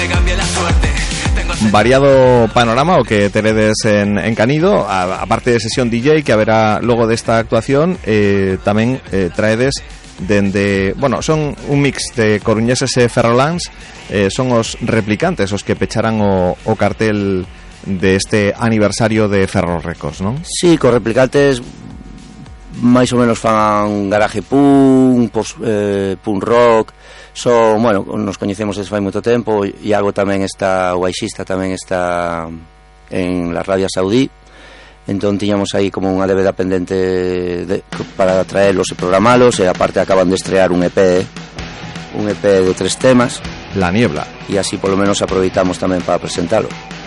me cambie la suerte. Variado panorama o que teredes en Canido, aparte de sesión DJ que haberá logo desta actuación, tamén traedes dende, bueno, son un mix de coruñeses e ferroláns, son os replicantes os que pecharán o cartel deste aniversario de Ferro Records, non? Sí, cos replicantes máis ou menos fan garaje punk, punk rock. Son, bueno, nos coñecemos desde fai moito tempo. Iago tamén está, o baixista tamén está en la Radio Saudí. Entón tiñamos aí como unha débeda pendente para traerlos e programalos. E aparte acaban de estrear un EP de 3 temas, La Niebla. e así polo menos aproveitamos tamén para presentalo.